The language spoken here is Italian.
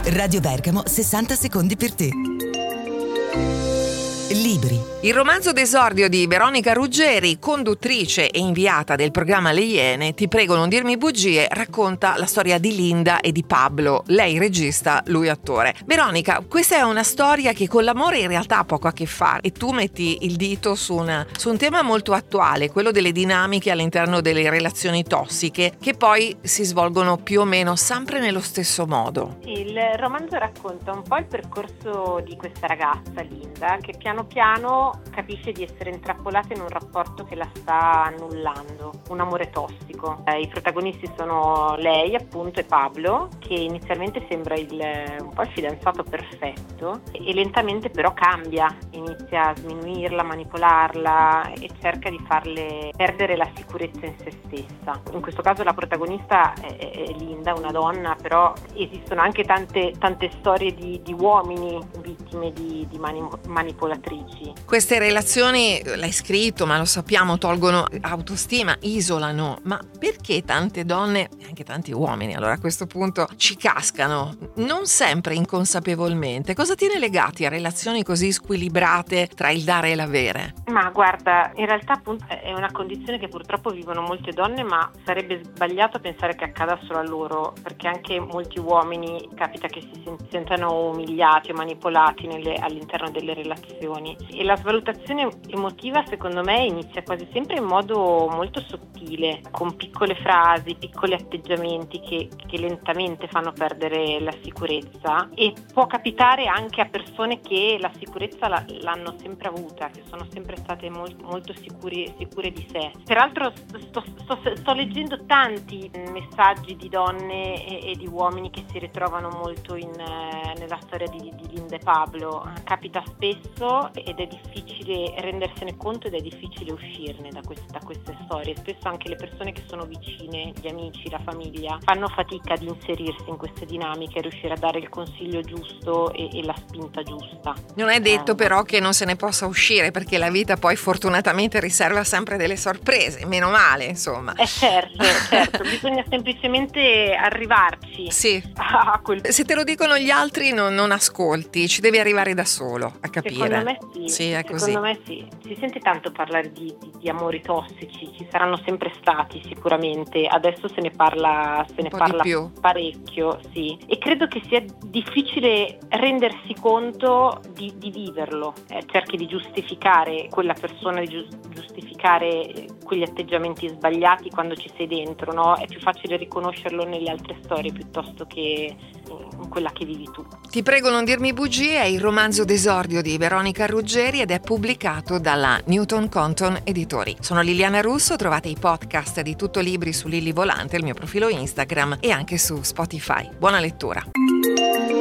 Radio Bergamo, 60 secondi per te. Libri. Il romanzo d'esordio di Veronica Ruggeri, conduttrice e inviata del programma Le Iene, Ti prego non dirmi bugie, racconta la storia di Linda e di Pablo, lei regista, lui attore. Veronica, questa è una storia che con l'amore in realtà ha poco a che fare e tu metti il dito su un tema molto attuale, quello delle dinamiche all'interno delle relazioni tossiche che poi si svolgono più o meno sempre nello stesso modo. Il romanzo racconta un po' il percorso di questa ragazza, Linda, che piano piano capisce di essere intrappolata in un rapporto che la sta annullando, un amore tossico. I protagonisti sono lei appunto e Pablo, che inizialmente sembra un po' il fidanzato perfetto e lentamente però cambia, inizia a sminuirla, manipolarla e cerca di farle perdere la sicurezza in se stessa. In questo caso la protagonista è Linda, una donna, però esistono anche tante storie di uomini vittime di manipolatrici. Queste relazioni, l'hai scritto, ma lo sappiamo, tolgono autostima, isolano. Ma perché tante donne e anche tanti uomini, allora a questo punto, ci cascano? Non sempre inconsapevolmente. Cosa tiene legati a relazioni così squilibrate tra il dare e l'avere? Ma guarda, in realtà appunto è una condizione che purtroppo vivono molte donne, ma sarebbe sbagliato pensare che accada solo a loro, perché anche molti uomini capita che si sentano umiliati o manipolati all'interno delle relazioni. E la svalutazione emotiva secondo me inizia quasi sempre in modo molto sottile, con piccole frasi, piccoli atteggiamenti che lentamente fanno perdere la sicurezza, e può capitare anche a persone che la sicurezza l'hanno sempre avuta, che sono sempre state molto sicure di sé. Peraltro sto leggendo tanti messaggi di donne e di uomini che si ritrovano molto nella storia di Linda e Pablo. Capita spesso ed è difficile rendersene conto ed è difficile uscirne da queste storie. Spesso anche le persone che sono vicine, gli amici, la famiglia, fanno fatica ad inserirsi in queste dinamiche, riuscire a dare il consiglio giusto e la spinta giusta. Non è detto però che non se ne possa uscire, perché la vita poi fortunatamente riserva sempre delle sorprese, meno male insomma. Certo, bisogna semplicemente arrivarci. Sì. Se te lo dicono gli altri non ascolti, ci devi arrivare da solo a capire. Secondo me sì. Sì, è così. Secondo me sì. Si sente tanto parlare di amori tossici, ci saranno sempre stati sicuramente, adesso se ne parla più. Parecchio, sì. E credo che sia difficile rendersi conto di viverlo. Cerchi di giustificare quella persona, di giustificare quegli atteggiamenti sbagliati quando ci sei dentro, no? È più facile riconoscerlo nelle altre storie piuttosto che in quella che vivi tu. Ti prego non dirmi bugie è il romanzo d'esordio di Veronica Ruggeri ed è pubblicato dalla Newton Compton Editori. Sono Liliana Russo, trovate i podcast di Tutto Libri su Lilli Volante, il mio profilo Instagram, e anche su Spotify. Buona lettura.